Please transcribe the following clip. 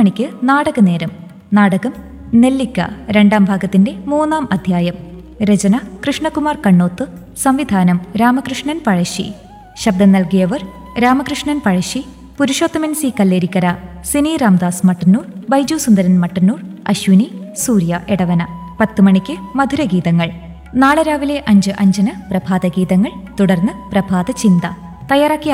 മണിക്ക് നാടകനേരം. നാടകം നെല്ലിക്ക രണ്ടാം ഭാഗത്തിന്റെ 3-ാം അധ്യായം. രചന കൃഷ്ണകുമാർ കണ്ണോത്ത്. സംവിധാനം രാമകൃഷ്ണൻ പഴശ്ശി. ശബ്ദം നൽകിയവർ രാമകൃഷ്ണൻ പഴശ്ശി, പുരുഷോത്തമൻ സി കല്ലേരിക്കര, സിനി രാംദാസ് മട്ടന്നൂർ, ബൈജു സുന്ദരൻ മട്ടന്നൂർ, അശ്വിനി, സൂര്യ എടവന. 10 മണിക്ക് മധുരഗീതങ്ങൾ. നാളെ രാവിലെ 5:05 പ്രഭാതഗീതങ്ങൾ, തുടർന്ന് പ്രഭാത ചിന്ത. തയ്യാറാക്കി